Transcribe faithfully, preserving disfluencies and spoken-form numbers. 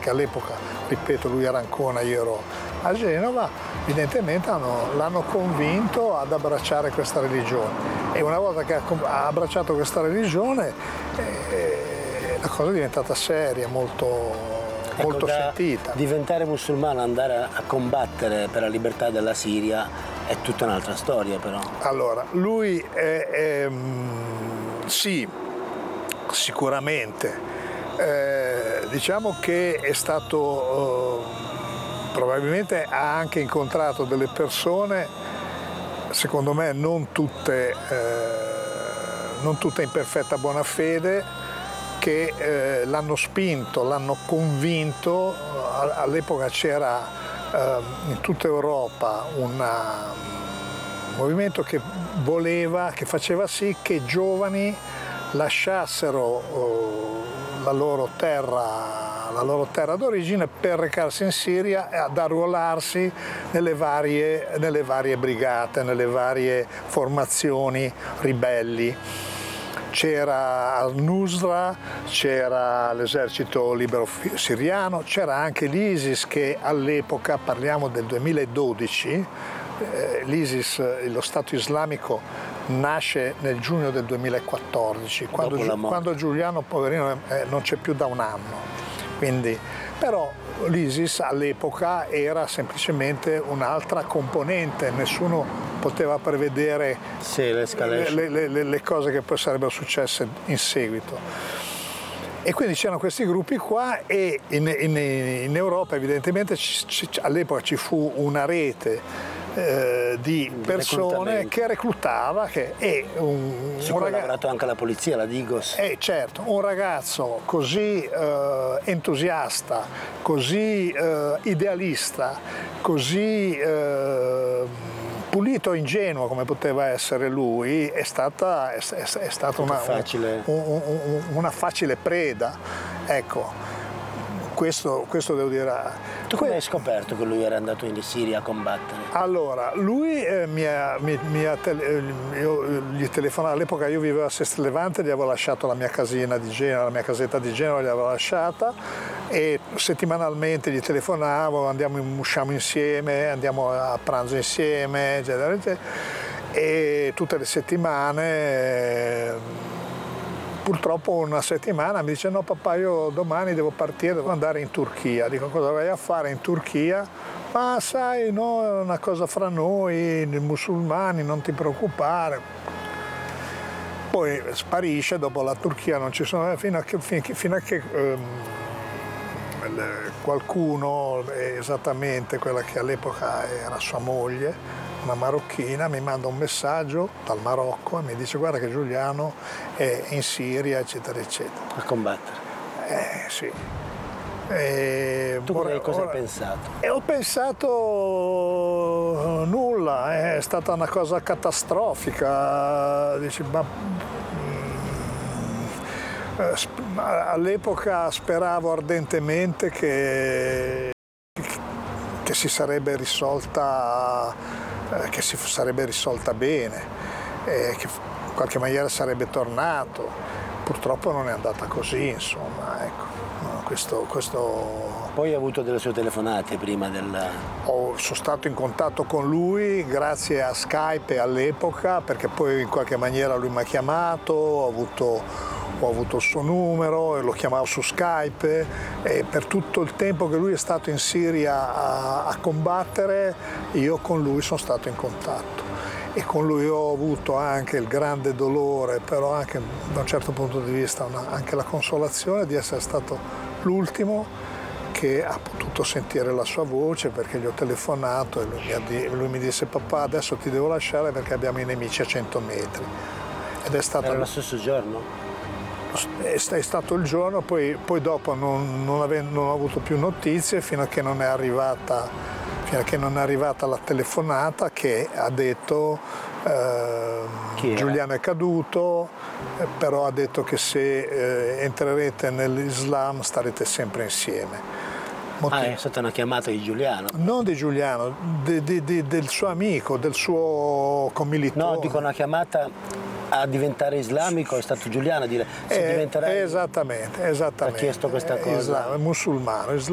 perché all'epoca, ripeto, lui era a Ancona, io ero a Genova, evidentemente hanno, l'hanno convinto ad abbracciare questa religione. E una volta che ha abbracciato questa religione, eh, la cosa è diventata seria, molto... Ecco, molto sentita. Diventare musulmano, andare a combattere per la libertà della Siria è tutta un'altra storia, però. Allora, lui è, è, sì, sicuramente. Eh, diciamo che è stato, eh, probabilmente ha anche incontrato delle persone, secondo me non tutte, eh, non tutte in perfetta buona fede, che eh, l'hanno spinto, l'hanno convinto. All'epoca c'era eh, in tutta Europa una, un movimento che voleva, che faceva sì che i giovani lasciassero eh, la loro terra, la loro terra d'origine per recarsi in Siria e ad arruolarsi nelle varie, nelle varie brigate, nelle varie formazioni ribelli. C'era al-Nusra, c'era l'esercito libero siriano, c'era anche l'ISIS che all'epoca, parliamo del duemiladodici, eh, l'ISIS, lo Stato islamico, nasce nel giugno del duemilaquattordici, quando, quando Giuliano, poverino, eh, non c'è più da un anno. Quindi, però l'ISIS all'epoca era semplicemente un'altra componente, nessuno poteva prevedere sì, le, le, le, le cose che poi sarebbero successe in seguito. E quindi c'erano questi gruppi qua e in, in, in Europa evidentemente ci, ci, all'epoca ci fu una rete eh, di persone che reclutava, che è un, su un cui ragazzo, ha lavorato anche la polizia, la Digos. Eh, certo, un ragazzo così eh, entusiasta, così eh, idealista, così eh, pulito e ingenuo come poteva essere lui, è stata, è, è, è stata una facile. Un, un, una facile preda. Ecco, questo, questo devo dire. Tu come hai scoperto che lui era andato in Siria a combattere? Allora, lui eh, mi ha, mi, mi ha tele, io gli telefonavo, all'epoca io vivevo a Sestri Levante, gli avevo lasciato la mia casina di Genova, la mia casetta di Genova gli avevo lasciata e settimanalmente gli telefonavo, andiamo, usciamo insieme, andiamo a pranzo insieme, eccetera, eccetera. E tutte le settimane... Eh, Purtroppo una settimana mi dice no papà, io domani devo partire, devo andare in Turchia. Dico cosa vai a fare in Turchia? Ma sai, no, è una cosa fra noi, i musulmani, non ti preoccupare. Poi sparisce, dopo la Turchia non ci sono, fino a che, fino a che ehm, qualcuno, esattamente quella che all'epoca era sua moglie, una marocchina, mi manda un messaggio dal Marocco e mi dice guarda che Giuliano è in Siria, eccetera, eccetera. A combattere? Eh sì. E tu ora, cosa ora, hai pensato? E ho pensato nulla, è stata una cosa catastrofica. Dici, ma, mm, all'epoca speravo ardentemente che, che si sarebbe risolta che si sarebbe risolta bene, eh, che in qualche maniera sarebbe tornato. Purtroppo non è andata così, insomma, ecco. No, questo, questo... Poi hai avuto delle sue telefonate prima del... Ho, sono stato in contatto con lui grazie a Skype all'epoca, perché poi in qualche maniera lui mi ha chiamato, ho avuto... ho avuto il suo numero e lo chiamavo su Skype e per tutto il tempo che lui è stato in Siria a, a combattere io con lui sono stato in contatto e con lui ho avuto anche il grande dolore, però anche da un certo punto di vista una, anche la consolazione di essere stato l'ultimo che ha potuto sentire la sua voce, perché gli ho telefonato e lui mi, lui mi disse papà adesso ti devo lasciare perché abbiamo i nemici a cento metri. Ed è stato... Era lo stesso giorno? È stato il giorno, poi, poi dopo non, non, ave, non ho avuto più notizie fino a che non è arrivata, fino a che non è arrivata la telefonata che ha detto eh, Giuliano è caduto, eh, però ha detto che se eh, entrerete nell'Islam starete sempre insieme. Motivo. Ah, è stata una chiamata di Giuliano? Non di Giuliano, di, di, di, del suo amico, del suo commilitone. No, dico una chiamata a diventare islamico, è stato Giuliano a dire se eh, diventerai... Esattamente, esattamente. Ha chiesto questa cosa. Islam, musulmano. Islam.